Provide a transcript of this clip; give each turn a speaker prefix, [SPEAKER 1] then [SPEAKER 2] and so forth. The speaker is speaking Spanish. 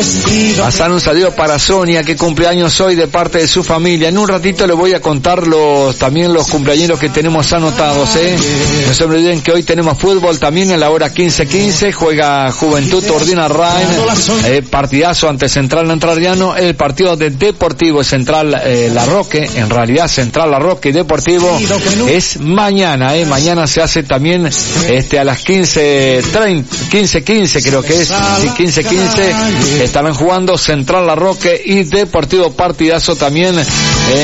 [SPEAKER 1] Pasan un saludo para Sonia, que cumpleaños hoy de parte de su familia. En un ratito le voy a contar también los cumpleaños que tenemos anotados, No se olviden que hoy tenemos fútbol también a la hora 15:15, juega Juventud Ordina Rain, partidazo ante Central Entrerriano, el partido de Deportivo Central La Roque, en realidad Central La Roque y Deportivo es mañana, mañana se hace también a las 15:15 creo que es, sí, 15:15, estarán jugando Central La Roque y Deportivo, partidazo también